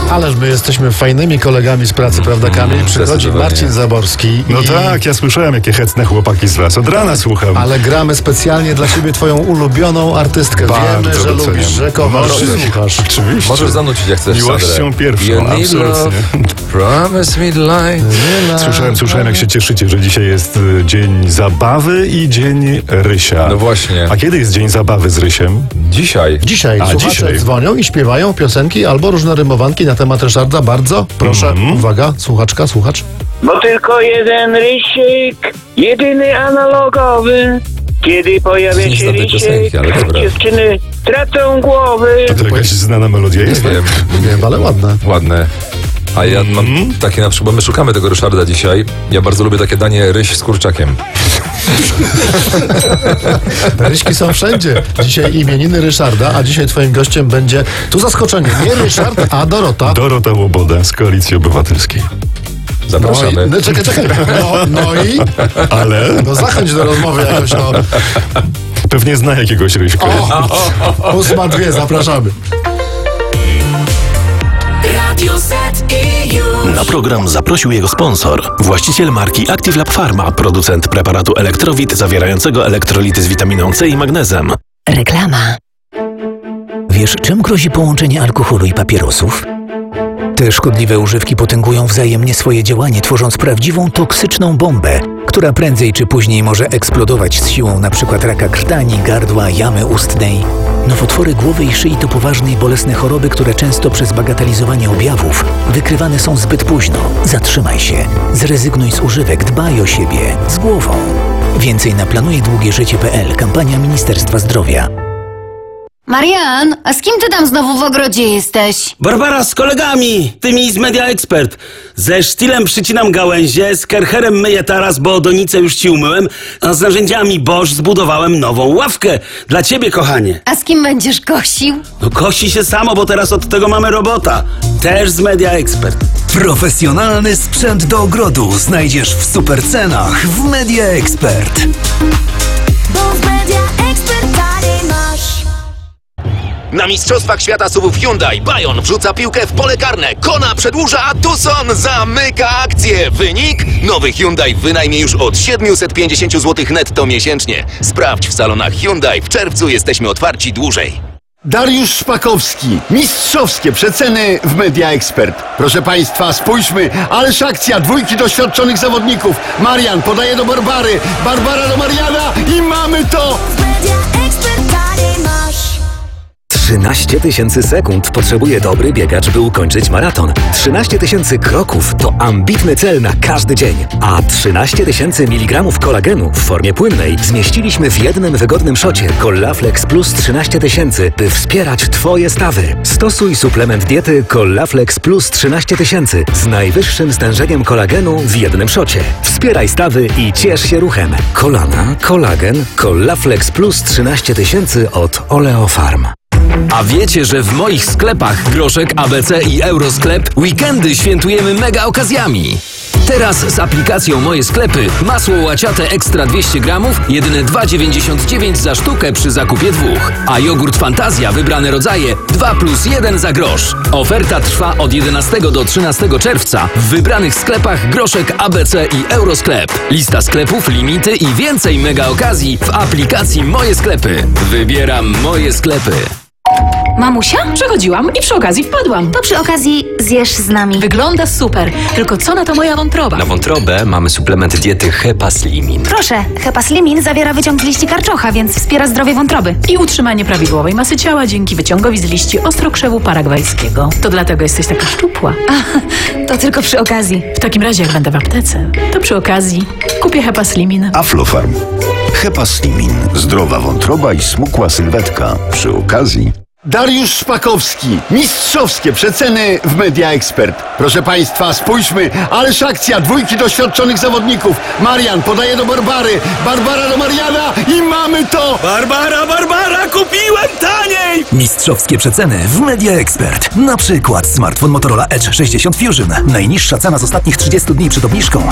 Ależ my jesteśmy fajnymi kolegami z pracy, prawda, Kamil? Przychodzi Marcin Zaborski. No tak, ja słyszałem, jakie chętne chłopaki z was. Od rana słucham. Ale gramy specjalnie dla ciebie twoją ulubioną artystkę. Wiemy, że doceniam. lubisz Rzekowa, że słuchasz. Oczywiście. Możesz zanucić jak chcesz. Miłością pierwszą, You need absolutnie. love, promise me light. Słyszałem, jak się cieszycie, że dzisiaj jest dzień zabawy i dzień Rysia. No właśnie. A kiedy jest dzień zabawy z Rysiem? Dzisiaj. Dzisiaj A, słuchacze dzisiaj. dzwonią i śpiewają piosenki albo różne rymowanki na temat Ryszarda. Bardzo proszę, uwaga, słuchaczka, słuchacz. Bo tylko jeden Rysiek, jedyny analogowy. Kiedy pojawia Nie się znam tej Rysiek, piosenki, ale dobra. dziewczyny tracą głowy. To jakaś znana melodia jest? Wiem. Wiem, ale ładne. Ładne. A ja mam takie na przykład, bo my szukamy tego Ryszarda dzisiaj. Ja bardzo lubię takie danie ryś z kurczakiem. Ryśki są wszędzie. Dzisiaj imieniny Ryszarda, a dzisiaj twoim gościem będzie, tu zaskoczenie, nie Ryszard, a Dorota. Dorota Łoboda z Koalicji Obywatelskiej. Zapraszamy. No, czekaj. No i? Ale No zachęć do rozmowy jakoś, no. pewnie zna jakiegoś Ryśka. 8:02, zapraszamy. Radio ZEU. Na program zaprosił jego sponsor, właściciel marki Active Lab Pharma, producent preparatu Elektrowit zawierającego elektrolity z witaminą C i magnezem. Reklama. Wiesz, czym grozi połączenie alkoholu i papierosów? Te szkodliwe używki potęgują wzajemnie swoje działanie, tworząc prawdziwą toksyczną bombę, która prędzej czy później może eksplodować z siłą np. raka krtani, gardła, jamy ustnej. Nowotwory głowy i szyi to poważne i bolesne choroby, które często przez bagatelizowanie objawów wykrywane są zbyt późno. Zatrzymaj się, zrezygnuj z używek, dbaj o siebie, z głową. Więcej na planujedługieżycie.pl, kampania Ministerstwa Zdrowia. Marian, a z kim ty tam znowu w ogrodzie jesteś? Barbara, z kolegami, tymi z Media Expert. Ze sztilem przycinam gałęzie, z kercherem myję taras, bo donicę już ci umyłem, a z narzędziami Bosch zbudowałem nową ławkę. Dla ciebie, kochanie. A z kim będziesz kosił? No kosi się samo, bo teraz od tego mamy robota. Też z Media Expert. Profesjonalny sprzęt do ogrodu znajdziesz w super cenach w Media Expert. Bo w Media Expert taniej masz. Na Mistrzostwach Świata SUV-ów Hyundai Bayon wrzuca piłkę w pole karne, Kona przedłuża, a Tucson zamyka akcję. Wynik? Nowy Hyundai w wynajmie już od 750 zł netto miesięcznie. Sprawdź w salonach Hyundai. W czerwcu jesteśmy otwarci dłużej. Dariusz Szpakowski. Mistrzowskie przeceny w Media Expert. Proszę Państwa, spójrzmy, ależ akcja, dwójki doświadczonych zawodników. Marian podaje do Barbary, Barbara do Mariana i mamy to! W Media Expert taniej masz. 13 000 sekund potrzebuje dobry biegacz, by ukończyć maraton. 13 000 kroków to ambitny cel na każdy dzień. A 13 000 mg kolagenu w formie płynnej zmieściliśmy w jednym wygodnym szocie Collaflex Plus 13 000, by wspierać Twoje stawy. Stosuj suplement diety Collaflex Plus 13 000 z najwyższym stężeniem kolagenu w jednym szocie. Wspieraj stawy i ciesz się ruchem. Kolana, kolagen, Collaflex Plus 13 000 od Oleofarm. A wiecie, że w moich sklepach Groszek, ABC i Eurosklep weekendy świętujemy mega okazjami. Teraz z aplikacją Moje Sklepy masło łaciate ekstra 200 gramów, jedyne 2,99 za sztukę przy zakupie 2. A jogurt Fantazja wybrane rodzaje 2+1 za grosz. Oferta trwa od 11 do 13 czerwca w wybranych sklepach Groszek, ABC i Eurosklep. Lista sklepów, limity i więcej mega okazji w aplikacji Moje Sklepy. Wybieram Moje Sklepy. Mamusia? Przechodziłam i przy okazji wpadłam. To przy okazji zjesz z nami. Wygląda super, tylko co na to moja wątroba? Na wątrobę mamy suplement diety Hepaslimin. Proszę, Hepaslimin zawiera wyciąg z liści karczocha, więc wspiera zdrowie wątroby. I utrzymanie prawidłowej masy ciała dzięki wyciągowi z liści ostrokrzewu paragwajskiego. To dlatego jesteś taka szczupła. To tylko przy okazji. W takim razie, jak będę w aptece, to przy okazji kupię Hepaslimin. Aflofarm. Hepaslimin. Zdrowa wątroba i smukła sylwetka. Przy okazji... Dariusz Szpakowski. Mistrzowskie przeceny w Media Expert. Proszę Państwa, spójrzmy, ależ akcja, dwójki doświadczonych zawodników. Marian podaje do Barbary, Barbara do Mariana i mamy to! Barbara, kupiłem taniej! Mistrzowskie przeceny w Media Expert. Na przykład smartfon Motorola Edge 60 Fusion. Najniższa cena z ostatnich 30 dni przed obniżką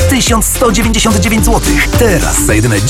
1199 zł. Teraz za jedyne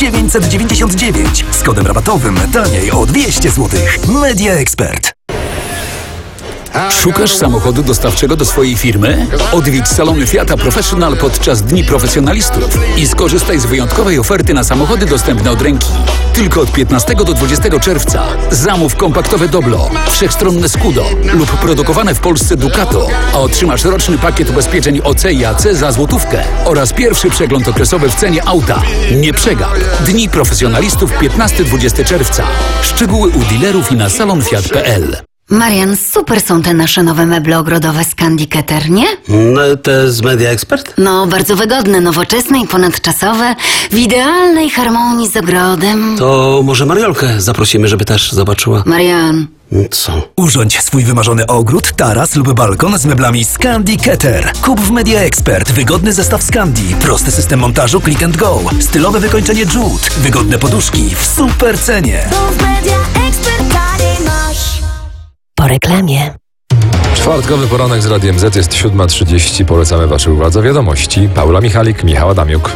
999. Z kodem rabatowym taniej o 200 zł. Media Expert. Szukasz samochodu dostawczego do swojej firmy? Odwiedź salony Fiata Professional podczas Dni Profesjonalistów i skorzystaj z wyjątkowej oferty na samochody dostępne od ręki. Tylko od 15 do 20 czerwca. Zamów kompaktowe Doblo, wszechstronne Scudo lub produkowane w Polsce Ducato, a otrzymasz roczny pakiet ubezpieczeń OC i AC za złotówkę oraz pierwszy przegląd okresowy w cenie auta. Nie przegap. Dni Profesjonalistów 15-20 czerwca. Szczegóły u dealerów i na salonfiat.pl. Marian, super są te nasze nowe meble ogrodowe z Candy Keter, nie? No, te z Media Expert? No, bardzo wygodne, nowoczesne i ponadczasowe, w idealnej harmonii z ogrodem. To może Mariolkę zaprosimy, żeby też zobaczyła. Marian. Co? Urządź swój wymarzony ogród, taras lub balkon z meblami Candy Keter. Kup w Media Expert wygodny zestaw z Candy, prosty system montażu click and go, stylowe wykończenie jute, wygodne poduszki w super cenie. Bo w Media Expert taniej masz. Po reklamie. Czwartkowy poranek z Radiem Z jest 7:30. Polecamy Waszej uwadze wiadomości. Paula Michalik, Michał Adamiuk.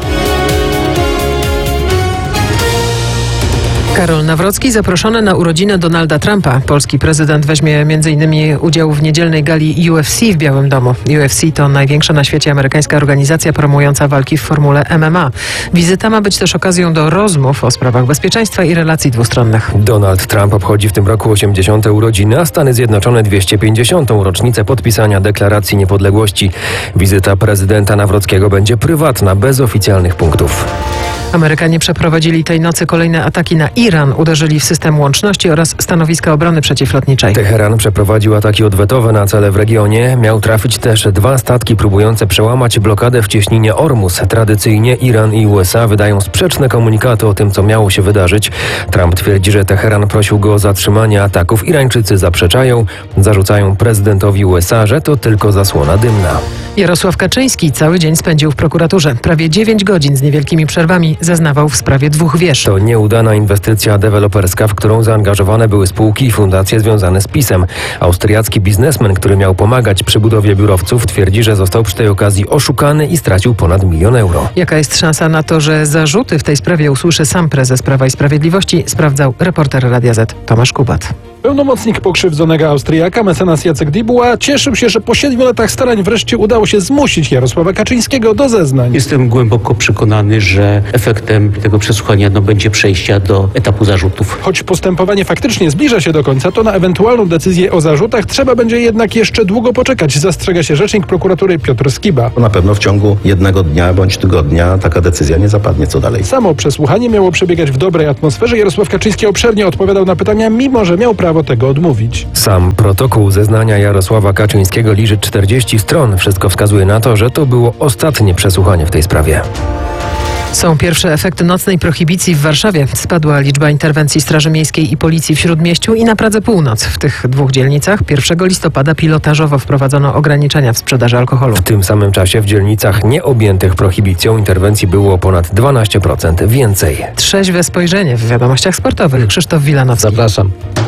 Karol Nawrocki zaproszony na urodziny Donalda Trumpa. Polski prezydent weźmie m.in. udział w niedzielnej gali UFC w Białym Domu. UFC to największa na świecie amerykańska organizacja promująca walki w formule MMA. Wizyta ma być też okazją do rozmów o sprawach bezpieczeństwa i relacji dwustronnych. Donald Trump obchodzi w tym roku 80. urodziny, a Stany Zjednoczone 250. rocznicę podpisania Deklaracji Niepodległości. Wizyta prezydenta Nawrockiego będzie prywatna, bez oficjalnych punktów. Amerykanie przeprowadzili tej nocy kolejne ataki na Iran, uderzyli w system łączności oraz stanowiska obrony przeciwlotniczej. Teheran przeprowadził ataki odwetowe na cele w regionie. Miał trafić też 2 statki próbujące przełamać blokadę w cieśninie Ormus. Tradycyjnie Iran i USA wydają sprzeczne komunikaty o tym, co miało się wydarzyć. Trump twierdzi, że Teheran prosił go o zatrzymanie ataków. Irańczycy zaprzeczają. Zarzucają prezydentowi USA, że to tylko zasłona dymna. Jarosław Kaczyński cały dzień spędził w prokuraturze. Prawie 9 godzin z niewielkimi przerwami zeznawał w sprawie 2 wież. To nieudana inwestycja deweloperska, w którą zaangażowane były spółki i fundacje związane z PiS-em. Austriacki biznesmen, który miał pomagać przy budowie biurowców, twierdzi, że został przy tej okazji oszukany i stracił ponad 1 000 000 euro. Jaka jest szansa na to, że zarzuty w tej sprawie usłyszy sam prezes Prawa i Sprawiedliwości, sprawdzał reporter Radia Z Tomasz Kubat. Pełnomocnik pokrzywdzonego Austriaka, mecenas Jacek Dibuła, cieszył się, że po 7 latach starań wreszcie udało się zmusić Jarosława Kaczyńskiego do zeznań. Jestem głęboko przekonany, że efektem tego przesłuchania będzie przejścia do etapu zarzutów. Choć postępowanie faktycznie zbliża się do końca, to na ewentualną decyzję o zarzutach trzeba będzie jednak jeszcze długo poczekać, zastrzega się rzecznik prokuratury Piotr Skiba. Na pewno w ciągu 1 dnia bądź tygodnia taka decyzja nie zapadnie. Co dalej? Samo przesłuchanie miało przebiegać w dobrej atmosferze. Jarosław Kaczyński obszernie odpowiadał na pytania, mimo że miał prawo tego odmówić. Sam protokół zeznania Jarosława Kaczyńskiego liczy 40 stron. Wszystko wskazuje na to, że to było ostatnie przesłuchanie w tej sprawie. Są pierwsze efekty nocnej prohibicji w Warszawie. Spadła liczba interwencji Straży Miejskiej i Policji w Śródmieściu i na Pradze Północ. W tych 2 dzielnicach 1 listopada pilotażowo wprowadzono ograniczenia w sprzedaży alkoholu. W tym samym czasie w dzielnicach nieobjętych prohibicją interwencji było ponad 12% więcej. Trzeźwe spojrzenie w wiadomościach sportowych. Krzysztof Wilanowski. Zapraszam.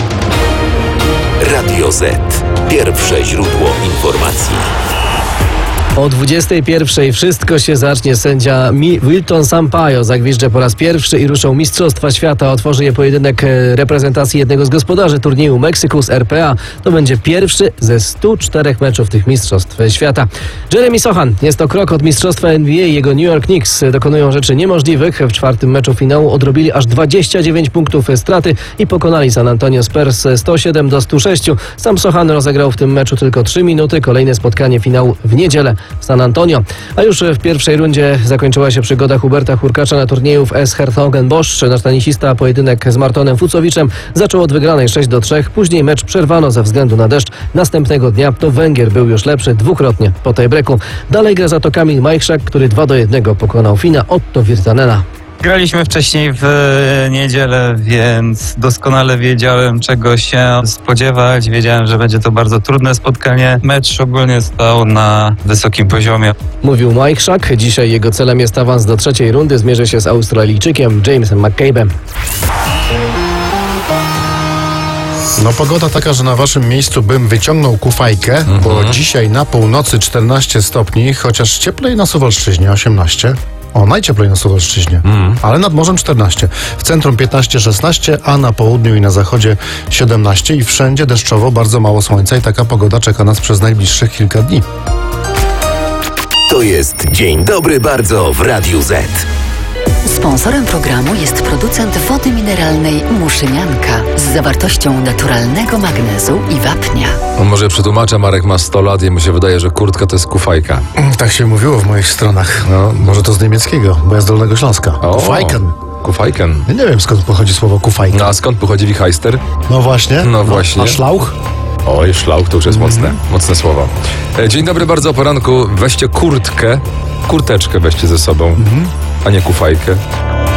Radio Z. Pierwsze źródło informacji. O 21:00 wszystko się zacznie. Sędzia Wilton Sampaio zagwizdże po raz pierwszy i ruszą Mistrzostwa Świata. Otworzy je pojedynek reprezentacji jednego z gospodarzy turnieju Meksyku z RPA. To będzie pierwszy ze 104 meczów tych Mistrzostw Świata. Jeremy Sochan jest to krok od Mistrzostwa NBA. Jego New York Knicks dokonują rzeczy niemożliwych. W 4. meczu finału odrobili aż 29 punktów straty i pokonali San Antonio Spurs 107-106. Sam Sochan rozegrał w tym meczu tylko 3 minuty. Kolejne spotkanie finału w niedzielę w San Antonio. A już w pierwszej rundzie zakończyła się przygoda Huberta Hurkacza na turnieju w S. Herzogenbosch. Nasz tenisista pojedynek z Martonem Fucowiczem zaczął od wygranej 6-3. Później mecz przerwano ze względu na deszcz. Następnego dnia to Węgier był już lepszy dwukrotnie po tiebreaku. Dalej gra za to Kamil Majchrzak, który 2-1 pokonał Fina Otto Wirtanena. Graliśmy wcześniej w niedzielę, więc doskonale wiedziałem, czego się spodziewać. Wiedziałem, że będzie to bardzo trudne spotkanie. Mecz ogólnie stał na wysokim poziomie. Mówił Majchrzak. Dzisiaj jego celem jest awans do 3. rundy. Zmierzy się z Australijczykiem Jamesem McCabe'em. No pogoda taka, że na waszym miejscu bym wyciągnął kufajkę, bo dzisiaj na północy 14 stopni, chociaż cieplej na Suwalszczyźnie 18. O, najcieplej na Suwalszczyźnie, ale nad morzem 14. W centrum 15-16, a na południu i na zachodzie 17 i wszędzie deszczowo, bardzo mało słońca i taka pogoda czeka nas przez najbliższych kilka dni. To jest Dzień Dobry Bardzo w Radiu Z. Sponsorem programu jest producent wody mineralnej Muszynianka z zawartością naturalnego magnezu i wapnia. On może przetłumaczę, Marek ma 100 lat i mu się wydaje, że kurtka to jest kufajka. Tak się mówiło w moich stronach. No, może to z niemieckiego, bo ja z Dolnego Śląska. Kufajken. Kufajken. Ja nie wiem, skąd pochodzi słowo kufajken. No a skąd pochodzi wichajster? No właśnie. No właśnie. A szlauch? Oj, szlauch to już jest mocne słowo. Dzień dobry bardzo o poranku. Weźcie kurteczkę weźcie ze sobą, a nie kufajkę.